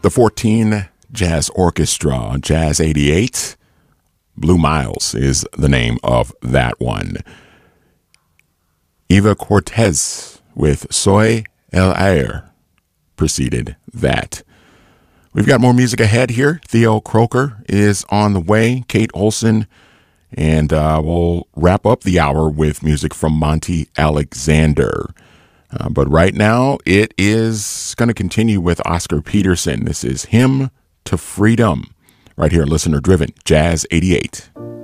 The 14 Jazz Orchestra, Jazz 88. Blue Miles is the name of that one. Eva Cortez with Soy el Aire preceded that. We've got more music ahead here. Theo Croker is on the way, Kate Olson, and we'll wrap up the hour with music from Monty Alexander. But right now, it is going to continue with Oscar Peterson. This is Hymn to Freedom, right here, listener-driven, Jazz 88.